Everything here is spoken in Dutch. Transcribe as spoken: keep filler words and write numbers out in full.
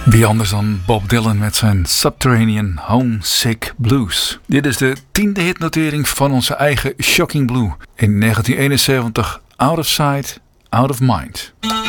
Wie anders dan Bob Dylan met zijn Subterranean Homesick Blues. Dit is de tiende hitnotering van onze eigen Shocking Blue. In negentien eenenzeventig Out of Sight, Out of Mind.